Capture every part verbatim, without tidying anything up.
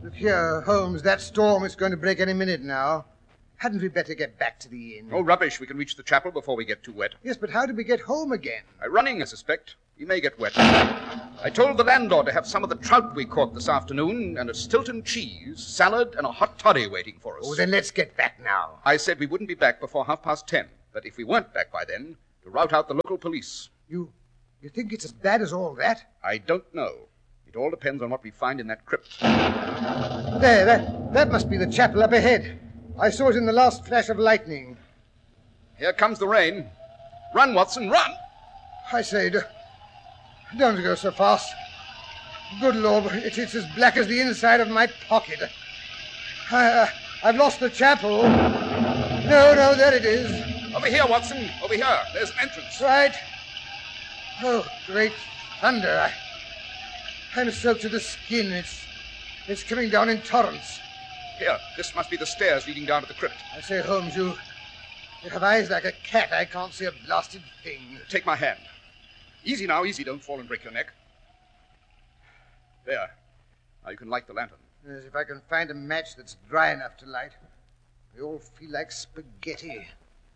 Look here, Holmes, that storm is going to break any minute now. Hadn't we better get back to the inn? Oh, rubbish. We can reach the chapel before we get too wet. Yes, but how do we get home again? By running, I suspect. We may get wet. I told the landlord to have some of the trout we caught this afternoon and a Stilton cheese, salad, and a hot toddy waiting for us. Oh, then let's get back now. I said we wouldn't be back before half past ten, but if we weren't back by then, to rout out the local police. You, you think it's as bad as all that? I don't know. It all depends on what we find in that crypt. There, that, that must be the chapel up ahead. I saw it in the last flash of lightning. Here comes the rain. Run, Watson, run! I say, do, don't go so fast. Good Lord, it, it's as black as the inside of my pocket. I, uh, I've lost the chapel. No, no, there it is. Over here, Watson, over here. There's an entrance. Right. Oh, great thunder. I, I'm soaked to the skin. It's, it's coming down in torrents. Here, this must be the stairs leading down to the crypt. I say, Holmes, you, you have eyes like a cat. I can't see a blasted thing. Take my hand. Easy now, easy. Don't fall and break your neck. There. Now you can light the lantern. As if I can find a match that's dry enough to light. They all feel like spaghetti.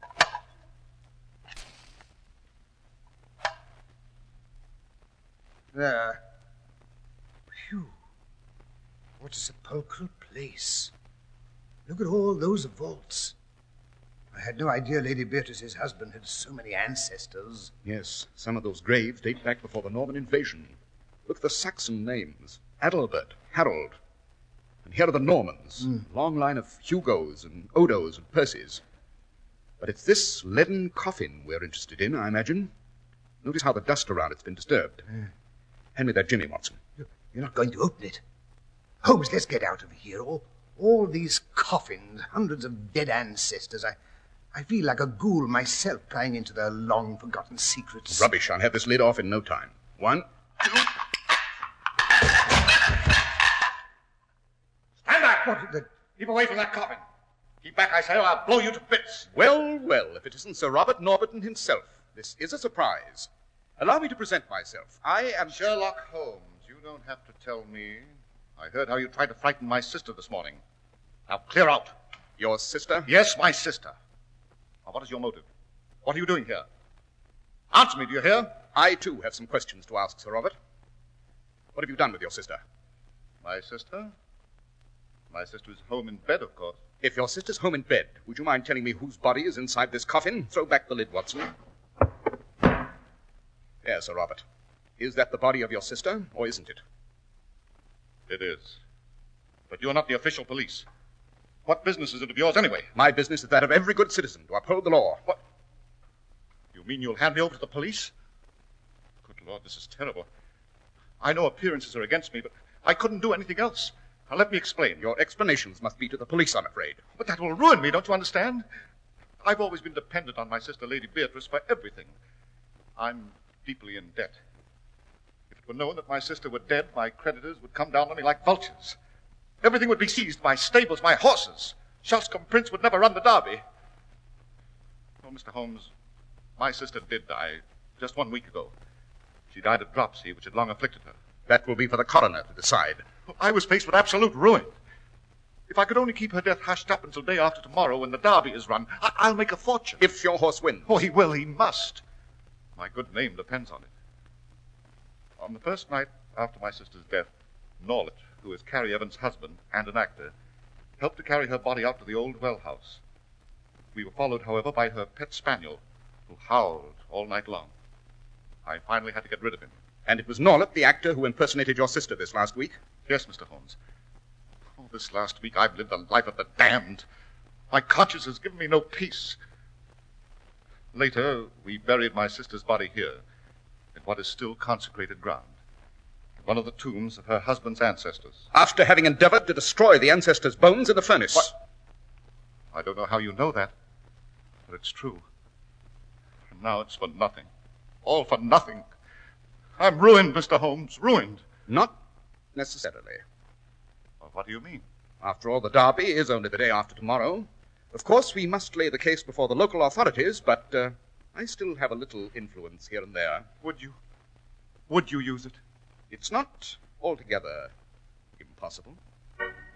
There. Phew. What a sepulchral place. Look at all those vaults. I had no idea Lady Beatrice's husband had so many ancestors. Yes, some of those graves date back before the Norman invasion. Look at the Saxon names. Adalbert, Harold. And here are the Normans. Mm. Long line of Hugos and Odos and Percys. But it's this leaden coffin we're interested in, I imagine. Notice how the dust around it's been disturbed. Mm. Hand me that jimmy, Watson. You're not going to open it. Holmes, let's get out of here. All, all these coffins, hundreds of dead ancestors. I, I feel like a ghoul myself prying into their long-forgotten secrets. Rubbish. I'll have this lid off in no time. One, two... Stand back! What the... Keep away from that coffin. Keep back, I say, or I'll blow you to bits. Well, well, if it isn't Sir Robert Norberton himself, this is a surprise. Allow me to present myself. I am... Sherlock Holmes, you don't have to tell me. I heard how you tried to frighten my sister this morning. Now clear out. Your sister? Yes, my sister. Now, what is your motive? What are you doing here? Answer me, do you hear? I, too, have some questions to ask, Sir Robert. What have you done with your sister? My sister? My sister is home in bed, of course. If your sister's home in bed, would you mind telling me whose body is inside this coffin? Throw back the lid, Watson. There, Sir Robert. Is that the body of your sister, or isn't it? It is. But you're not the official police. What business is it of yours, anyway? My business is that of every good citizen, to uphold the law. What? You mean you'll hand me over to the police? Good Lord, this is terrible. I know appearances are against me, but I couldn't do anything else. Now, let me explain. Your explanations must be to the police, I'm afraid. But that will ruin me, don't you understand? I've always been dependent on my sister, Lady Beatrice, for everything. I'm deeply in debt. If it were known that my sister were dead, my creditors would come down on me like vultures. Everything would be seized, my stables, my horses. Shelscombe Prince would never run the Derby. Oh, Mister Holmes, my sister did die just one week ago. She died of dropsy, which had long afflicted her. That will be for the coroner to decide. I was faced with absolute ruin. If I could only keep her death hushed up until day after tomorrow when the Derby is run, I- I'll make a fortune. If your horse wins. Oh, he will, he must. My good name depends on it. On the first night after my sister's death, Norlet, who is Carrie Evans' husband and an actor, helped to carry her body out to the old well house. We were followed, however, by her pet spaniel, who howled all night long. I finally had to get rid of him. And it was Norlet, the actor, who impersonated your sister this last week? Yes, Mister Holmes. Oh, this last week I've lived the life of the damned. My conscience has given me no peace. Later, we buried my sister's body here, in what is still consecrated ground, one of the tombs of her husband's ancestors. After having endeavored to destroy the ancestors' bones in the furnace. What? I don't know how you know that, but it's true. And now it's for nothing. All for nothing. I'm ruined, Mister Holmes, ruined. Not necessarily. Well, what do you mean? After all, the Derby is only the day after tomorrow. Of course, we must lay the case before the local authorities, but uh, I still have a little influence here and there. Would you? Would you use it? It's not altogether impossible.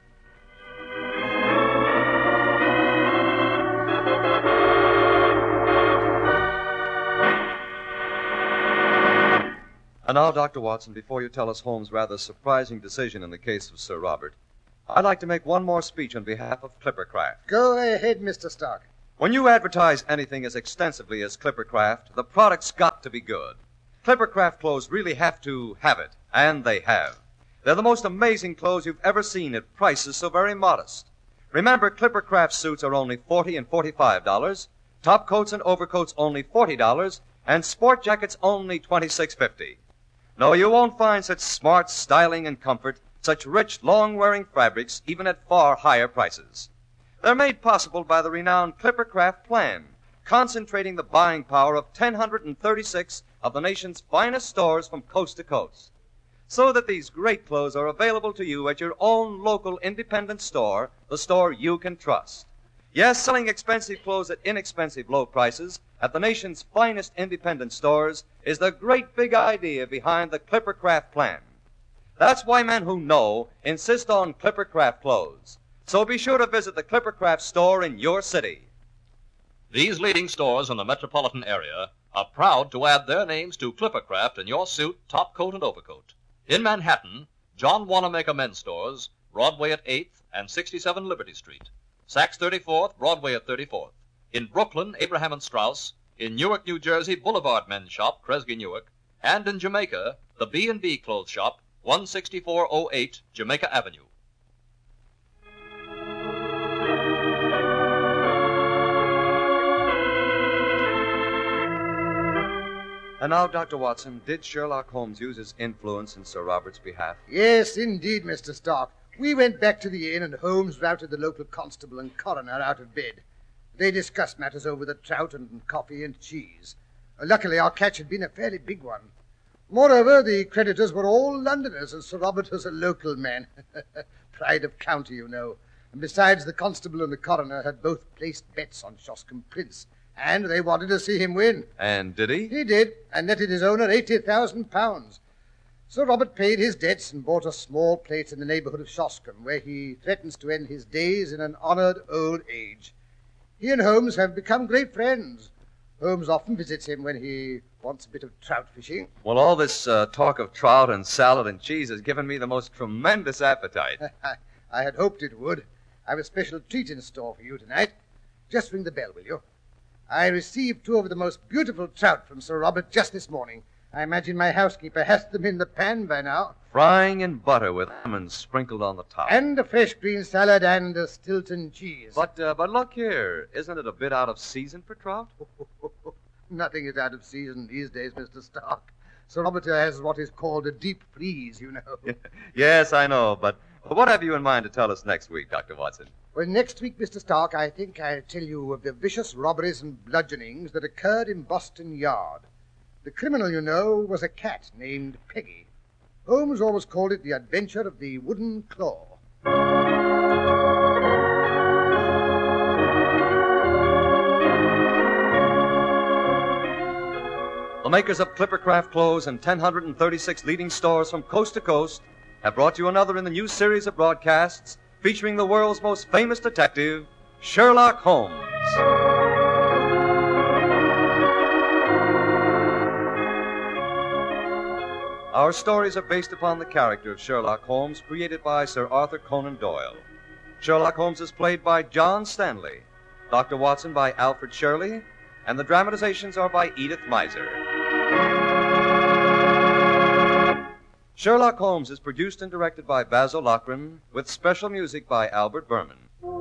And now, Doctor Watson, before you tell us Holmes' rather surprising decision in the case of Sir Robert, I'd like to make one more speech on behalf of Clippercraft. Go ahead, Mister Stark. When you advertise anything as extensively as Clippercraft, the product's got to be good. Clippercraft clothes really have to have it, and they have. They're the most amazing clothes you've ever seen at prices so very modest. Remember, Clippercraft suits are only forty dollars and forty-five dollars, top coats and overcoats only forty dollars, and sport jackets only twenty-six fifty. No, you won't find such smart styling and comfort, such rich, long-wearing fabrics, even at far higher prices. They're made possible by the renowned Clippercraft plan, concentrating the buying power of one hundred thirty-six of the nation's finest stores from coast to coast, so that these great clothes are available to you at your own local independent store, the store you can trust. Yes, selling expensive clothes at inexpensive low prices at the nation's finest independent stores is the great big idea behind the Clippercraft plan. That's why men who know insist on Clippercraft clothes. So be sure to visit the Clippercraft store in your city. These leading stores in the metropolitan area are proud to add their names to Clippercraft in your suit, top coat, and overcoat. In Manhattan, John Wanamaker Men's Stores, Broadway at eighth and sixty-seven Liberty Street. Saks thirty-fourth, Broadway at thirty-fourth. In Brooklyn, Abraham and Straus. In Newark, New Jersey, Boulevard Men's Shop, Kresge Newark. And in Jamaica, the B and B Clothes Shop, one sixty-four oh eight Jamaica Avenue. And now, Doctor Watson, did Sherlock Holmes use his influence in Sir Robert's behalf? Yes, indeed, Mister Stark. We went back to the inn, and Holmes routed the local constable and coroner out of bed. They discussed matters over the trout and coffee and cheese. Uh, luckily, our catch had been a fairly big one. Moreover, the creditors were all Londoners, and Sir Robert was a local man. Pride of county, you know. And besides, the constable and the coroner had both placed bets on Shoscombe Prince, and they wanted to see him win. And did he? He did, and netted his owner eighty thousand pounds. Sir Robert paid his debts and bought a small place in the neighbourhood of Shoscombe, where he threatens to end his days in an honoured old age. He and Holmes have become great friends. Holmes often visits him when he wants a bit of trout fishing. Well, all this uh, talk of trout and salad and cheese has given me the most tremendous appetite. I had hoped it would. I've a special treat in store for you tonight. Just ring the bell, will you? I received two of the most beautiful trout from Sir Robert just this morning. I imagine my housekeeper has them in the pan by now. Frying in butter with almonds sprinkled on the top. And a fresh green salad and a Stilton cheese. But, uh, but look here. Isn't it a bit out of season for trout? Nothing is out of season these days, Mister Stark. Sir Robert has what is called a deep freeze, you know. Yes, I know, but what have you in mind to tell us next week, Doctor Watson? Well, next week, Mister Stark, I think I'll tell you of the vicious robberies and bludgeonings that occurred in Boston Yard. The criminal, you know, was a cat named Peggy. Holmes always called it the adventure of the wooden claw. The makers of Clippercraft clothes and one hundred thirty-six leading stores from coast to coast have brought you another in the new series of broadcasts featuring the world's most famous detective, Sherlock Holmes. Our stories are based upon the character of Sherlock Holmes created by Sir Arthur Conan Doyle. Sherlock Holmes is played by John Stanley, Doctor Watson by Alfred Shirley, and the dramatizations are by Edith Meiser. Sherlock Holmes is produced and directed by Basil Lochran, with special music by Albert Berman.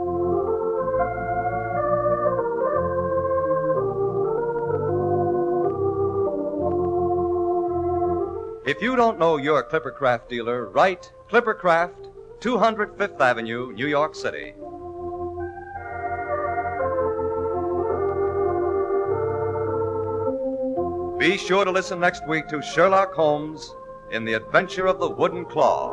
If you don't know your Clippercraft dealer, write Clippercraft, two hundred Fifth Avenue, New York City. Be sure to listen next week to Sherlock Holmes in The Adventure of the Wooden Claw.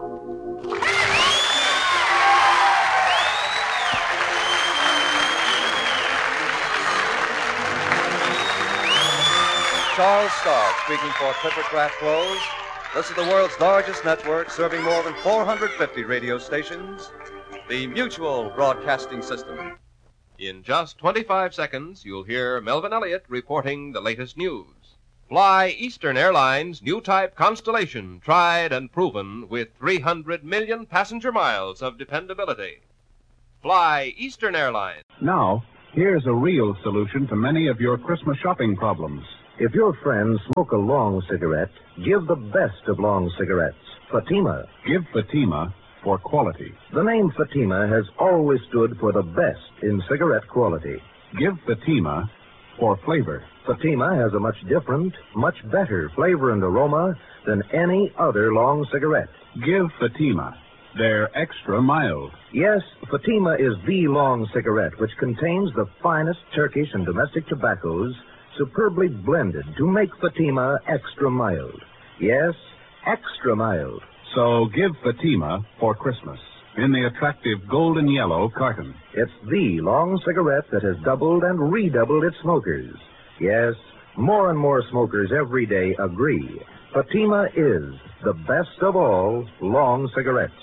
Charles Stark speaking for Clippercraft Clothes. This is the world's largest network, serving more than four hundred fifty radio stations. The Mutual Broadcasting System. In just twenty-five seconds, you'll hear Melvin Elliott reporting the latest news. Fly Eastern Airlines' new type Constellation, tried and proven with three hundred million passenger miles of dependability. Fly Eastern Airlines. Now, here's a real solution to many of your Christmas shopping problems. If your friends smoke a long cigarette, give the best of long cigarettes, Fatima. Give Fatima for quality. The name Fatima has always stood for the best in cigarette quality. Give Fatima for flavor. Fatima has a much different, much better flavor and aroma than any other long cigarette. Give Fatima. They're extra mild. Yes, Fatima is the long cigarette which contains the finest Turkish and domestic tobaccos superbly blended to make Fatima extra mild. Yes, extra mild. So give Fatima for Christmas in the attractive golden yellow carton. It's the long cigarette that has doubled and redoubled its smokers. Yes, more and more smokers every day agree. Fatima is the best of all long cigarettes.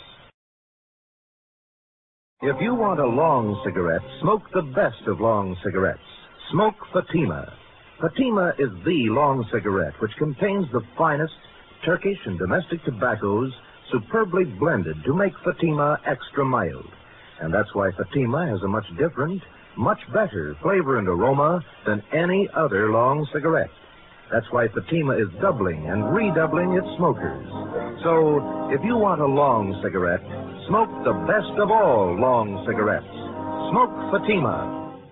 If you want a long cigarette, smoke the best of long cigarettes. Smoke Fatima. Fatima is the long cigarette which contains the finest Turkish and domestic tobaccos superbly blended to make Fatima extra mild. And that's why Fatima has a much different, much better flavor and aroma than any other long cigarette. That's why Fatima is doubling and redoubling its smokers. So, if you want a long cigarette, smoke the best of all long cigarettes. Smoke Fatima.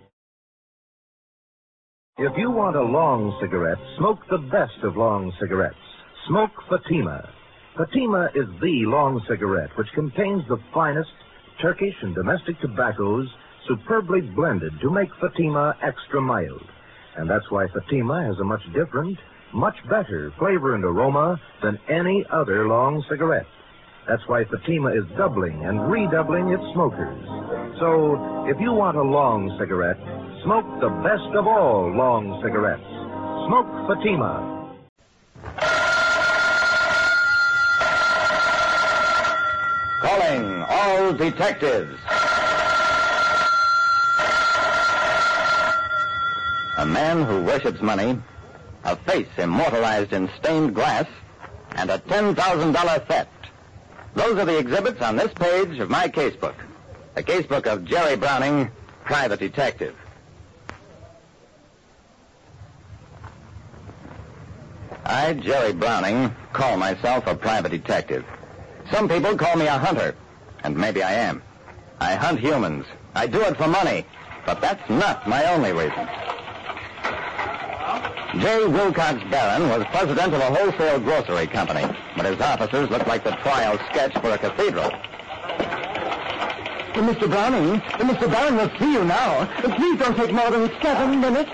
If you want a long cigarette, smoke the best of long cigarettes. Smoke Fatima. Fatima is the long cigarette which contains the finest Turkish and domestic tobaccos superbly blended to make Fatima extra mild. And that's why Fatima has a much different, much better flavor and aroma than any other long cigarette. That's why Fatima is doubling and redoubling its smokers. So, if you want a long cigarette, smoke the best of all long cigarettes. Smoke Fatima. Calling all detectives. A man who worships money, a face immortalized in stained glass, and a ten thousand dollars theft. Those are the exhibits on this page of my casebook. The casebook of Jerry Browning, private detective. I, Jerry Browning, call myself a private detective. Some people call me a hunter, and maybe I am. I hunt humans. I do it for money, but that's not my only reason. J. Wilcox Barron was president of a wholesale grocery company, but his offices looked like the trial sketch for a cathedral. Mister Browning, Mister Barron will see you now. Please don't take more than seven minutes.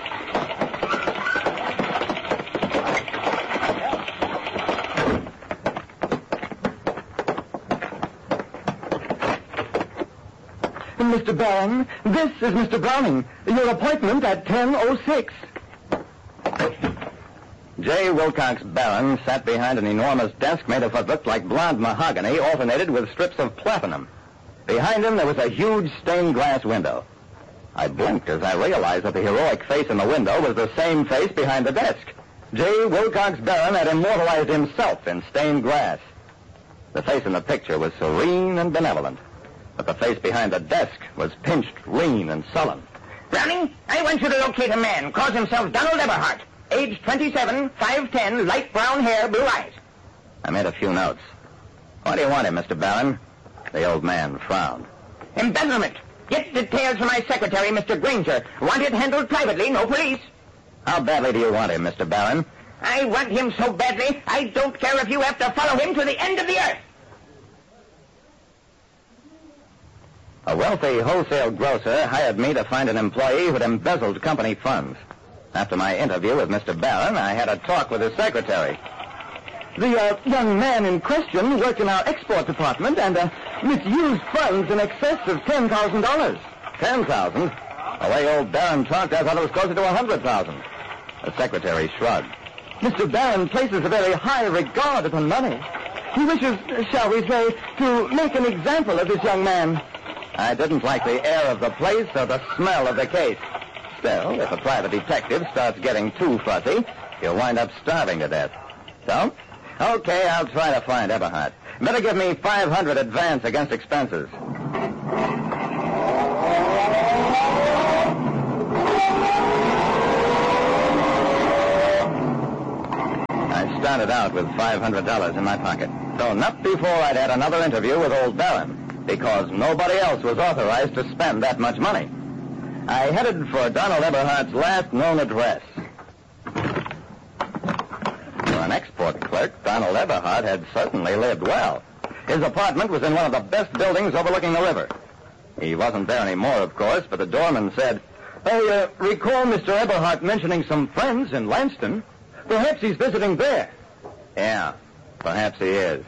Mister Barron, this is Mister Browning. Your appointment at ten oh six. J. Wilcox Barron sat behind an enormous desk made of what looked like blonde mahogany alternated with strips of platinum. Behind him, there was a huge stained glass window. I blinked as I realized that the heroic face in the window was the same face behind the desk. J. Wilcox Barron had immortalized himself in stained glass. The face in the picture was serene and benevolent, but the face behind the desk was pinched, lean, and sullen. Browning, I want you to locate a man, calls himself Donald Eberhart. Age twenty-seven, five ten, light brown hair, blue eyes. I made a few notes. Why do you want him, Mister Barron? The old man frowned. Embezzlement. Get details from my secretary, Mister Granger. Want it handled privately, no police. How badly do you want him, Mister Barron? I want him so badly, I don't care if you have to follow him to the end of the earth. A wealthy wholesale grocer hired me to find an employee who'd embezzled company funds. After my interview with Mister Barron, I had a talk with his secretary. The uh, young man in question worked in our export department and uh, misused funds in excess of ten thousand dollars. Ten thousand? The way old Barron talked, I thought it was closer to a hundred thousand. The secretary shrugged. Mister Barron places a very high regard upon money. He wishes, shall we say, to make an example of this young man. I didn't like the air of the place or the smell of the case. Still, if a private detective starts getting too fussy, you'll wind up starving to death. So? Okay, I'll try to find Eberhard. Better give me five hundred advance against expenses. I started out with five hundred dollars in my pocket, though not before I'd had another interview with old Barron, because nobody else was authorized to spend that much money. I headed for Donald Eberhard's last known address. For an export clerk, Donald Eberhard had certainly lived well. His apartment was in one of the best buildings overlooking the river. He wasn't there anymore, of course, but the doorman said, I uh, recall Mister Eberhard mentioning some friends in Lanston. Perhaps he's visiting there. Yeah, perhaps he is.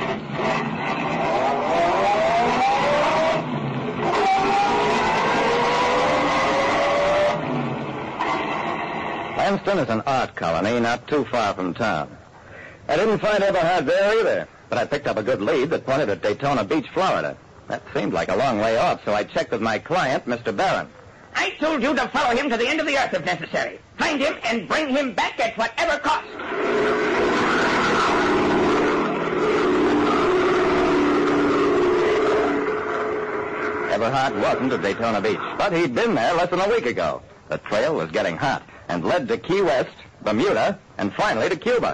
Lanston is an art colony not too far from town. I didn't find Eberhard there either, but I picked up a good lead that pointed at Daytona Beach, Florida. That seemed like a long way off, so I checked with my client, Mister Barron. I told you to follow him to the end of the earth if necessary. Find him and bring him back at whatever cost. Eberhard wasn't at Daytona Beach, but he'd been there less than a week ago. The trail was getting hot and led to Key West, Bermuda, and finally to Cuba.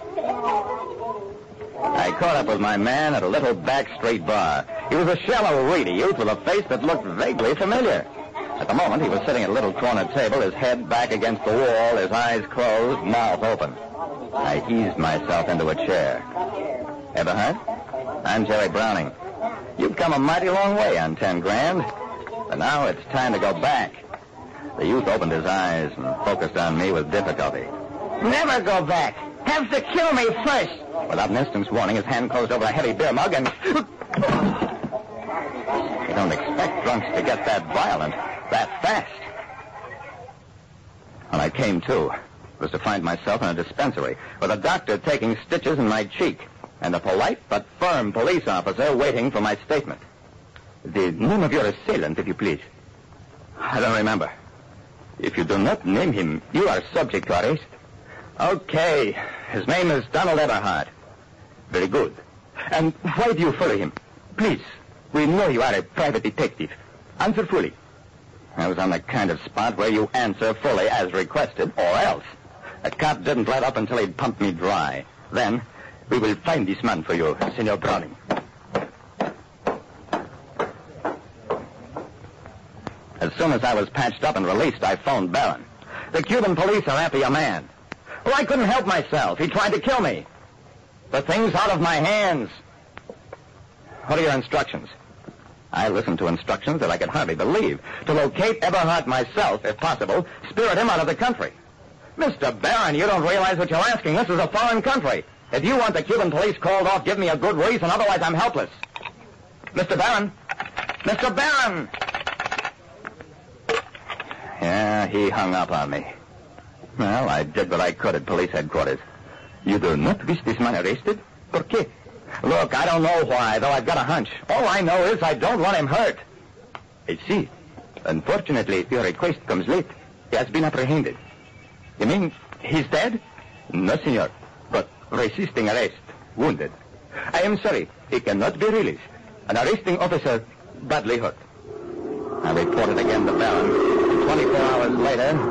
I caught up with my man at a little back street bar. He was a shallow, reedy youth with a face that looked vaguely familiar. At the moment, he was sitting at a little corner table, his head back against the wall, his eyes closed, mouth open. I eased myself into a chair. Eberhard? I'm Jerry Browning. You've come a mighty long way on ten grand, but now it's time to go back. The youth opened his eyes and focused on me with difficulty. Never go back. Have to kill me first. Without an instant's warning, his hand closed over a heavy beer mug and... You don't expect drunks to get that violent, that fast. When I came to, it was to find myself in a dispensary with a doctor taking stitches in my cheek and a polite but firm police officer waiting for my statement. The name of your assailant, if you please. I don't remember. If you do not name him, you are subject to arrest. Okay. His name is Donald Eberhard. Very good. And why do you follow him? Please. We know you are a private detective. Answer fully. I was on the kind of spot where you answer fully as requested, or else. The cop didn't let up until he'd pumped me dry. Then, we will find this man for you, Senor Browning. As soon as I was patched up and released, I phoned Barron. The Cuban police are after your man. Well, I couldn't help myself. He tried to kill me. The thing's out of my hands. What are your instructions? I listened to instructions that I could hardly believe. To locate Eberhard myself, if possible, spirit him out of the country. Mister Barron, you don't realize what you're asking. This is a foreign country. If you want the Cuban police called off, give me a good reason. Otherwise, I'm helpless. Mister Barron! Mister Barron! Yeah, he hung up on me. Well, I did what I could at police headquarters. You do not wish this man arrested? ¿Por qué? Look, I don't know why, though I've got a hunch. All I know is I don't want him hurt. I see. Unfortunately, your request comes late. He has been apprehended. You mean he's dead? No, senor. But resisting arrest. Wounded. I am sorry. He cannot be released. An arresting officer badly hurt. I reported again to Barron. Twenty-four hours later...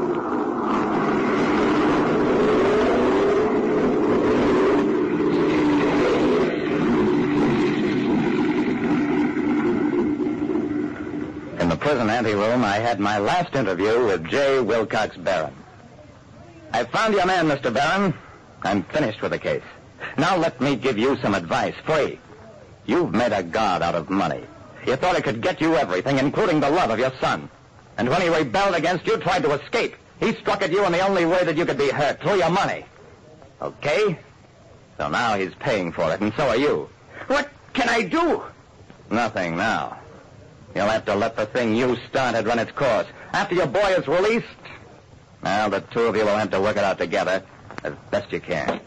In the prison anteroom, I had my last interview with J. Wilcox Barron. I found your man, Mister Barron. I'm finished with the case. Now let me give you some advice, free. You've made a god out of money. You thought it could get you everything, including the love of your son. And when he rebelled against you, tried to escape, he struck at you in the only way that you could be hurt, through your money. Okay? So now he's paying for it, and so are you. What can I do? Nothing now. You'll have to let the thing you started run its course. After your boy is released, well, the two of you will have to work it out together as best you can.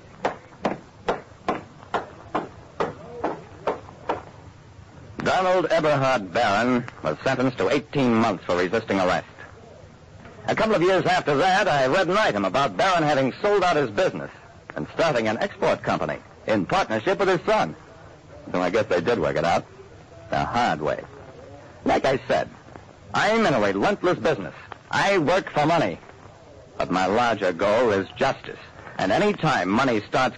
Donald Eberhard Barron was sentenced to eighteen months for resisting arrest. A couple of years after that, I read an item about Barron having sold out his business and starting an export company in partnership with his son. So I guess they did work it out the hard way. Like I said, I'm in a relentless business. I work for money. But my larger goal is justice. And any time money starts